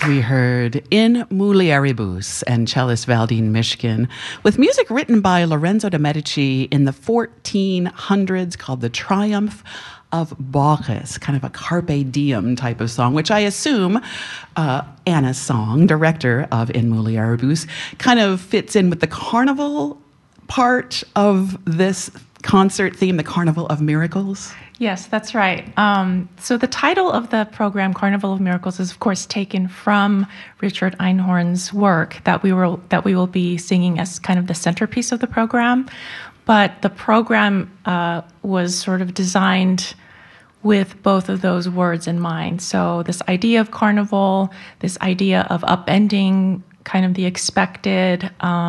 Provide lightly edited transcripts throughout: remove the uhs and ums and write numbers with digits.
We heard In Mulieribus and cellist Valdine Mishkin with music written by Lorenzo de' Medici in the 1400s called The Triumph of Bacchus, kind of a carpe diem type of song, which I assume Anna Song, director of In Mulieribus, kind of fits in with the carnival part of this concert theme, the Carnival of Miracles. Yes, that's right. So the title of the program, Carnival of Miracles, is of course taken from Richard Einhorn's work that we will be singing as kind of the centerpiece of the program. But the program was sort of designed with both of those words in mind. So this idea of carnival, this idea of upending kind of the expected,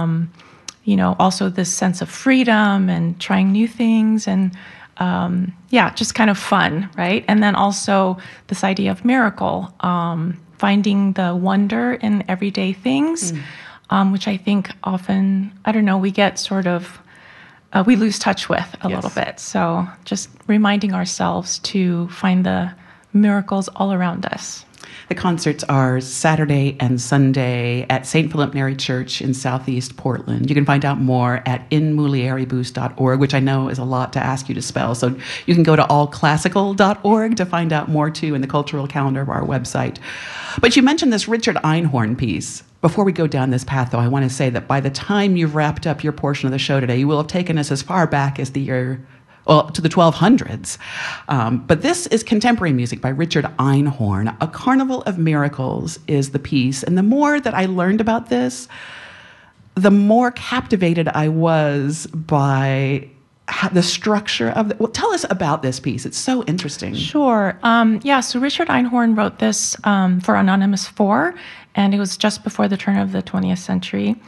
also this sense of freedom and trying new things and just kind of fun, right? And then also this idea of miracle, finding the wonder in everyday things, which I think often, we get sort of, we lose touch with a little bit. So just reminding ourselves to find the miracles all around us. The concerts are Saturday and Sunday at St. Philip Neri Church in Southeast Portland. You can find out more at inmulieribus.org, which I know is a lot to ask you to spell. So you can go to allclassical.org to find out more, too, in the cultural calendar of our website. But you mentioned this Richard Einhorn piece. Before we go down this path, though, I want to say that by the time you've wrapped up your portion of the show today, you will have taken us as far back as to the 1200s. But this is contemporary music by Richard Einhorn. A Carnival of Miracles is the piece. And the more that I learned about this, the more captivated I was by the structure of it. Well, tell us about this piece. It's so interesting. Sure. So Richard Einhorn wrote this for Anonymous 4, and it was just before the turn of the 21st century.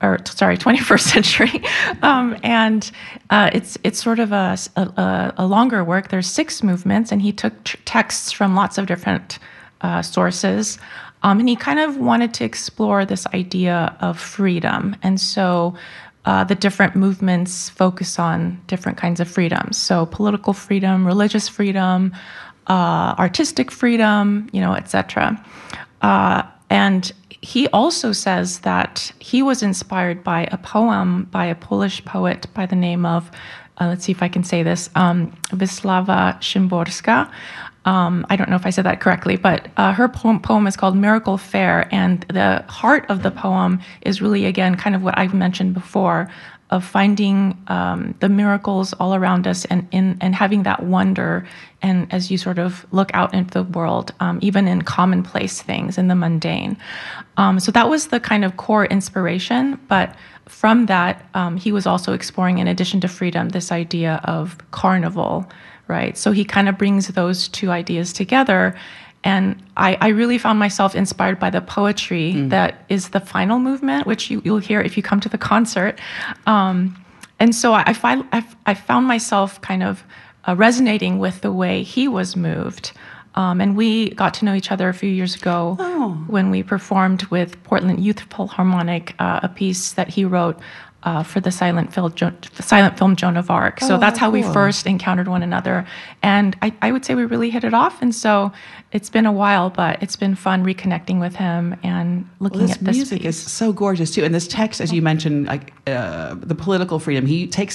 And it's sort of a longer work. There's 6 movements, and he took texts from lots of different sources, and he kind of wanted to explore this idea of freedom. And so the different movements focus on different kinds of freedoms. So political freedom, religious freedom, artistic freedom, etc. And he also says that he was inspired by a poem by a Polish poet by the name of, let's see if I can say this, Wisława Szymborska. I don't know if I said that correctly, but her poem is called Miracle Fair, and the heart of the poem is really, again, kind of what I've mentioned before, of finding the miracles all around us and having that wonder, and as you sort of look out into the world, even in commonplace things, in the mundane. So that was the kind of core inspiration, but from that, he was also exploring, in addition to freedom, this idea of carnival, right? So he kind of brings those two ideas together. And I really found myself inspired by the poetry that is the final movement, which you'll hear if you come to the concert. And so I found myself kind of resonating with the way he was moved. And we got to know each other a few years ago when we performed with Portland Youth Philharmonic, a piece that he wrote for the silent film Joan of Arc. So that's how we first encountered one another. And I would say we really hit it off. And so it's been a while, but it's been fun reconnecting with him and looking at this music piece. is so gorgeous, too. And this text, as you mentioned, the political freedom, he takes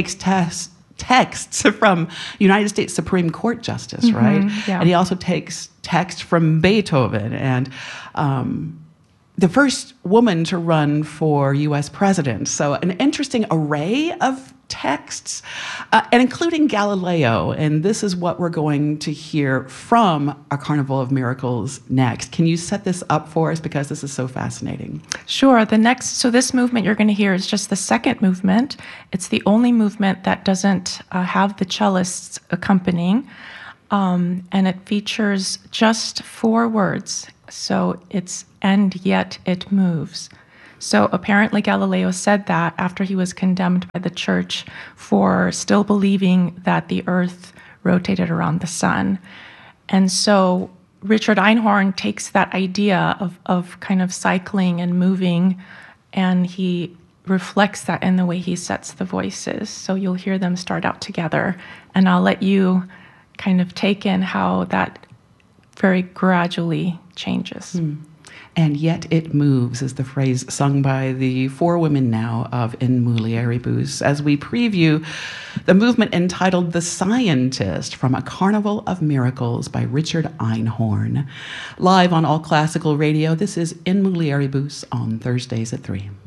texts from United States Supreme Court Justice, right? Yeah. And he also takes text from Beethoven and the first woman to run for U.S. president. So an interesting array of texts, and including Galileo. And this is what we're going to hear from A Carnival of Miracles next. Can you set this up for us? Because this is so fascinating. Sure. So this movement you're going to hear is just the second movement. It's the only movement that doesn't have the cellists accompanying. And it features just 4 words. So it's, and yet it moves. So apparently Galileo said that after he was condemned by the church for still believing that the earth rotated around the sun. And so Richard Einhorn takes that idea of kind of cycling and moving, and he reflects that in the way he sets the voices. So you'll hear them start out together, and I'll let you kind of take in how that very gradually changes. And yet it moves is the phrase sung by the four women now of In Mulieribus as we preview the movement entitled The Scientist from A Carnival of Miracles by Richard Einhorn. Live on All Classical Radio, this is In Mulieribus on Thursdays at 3.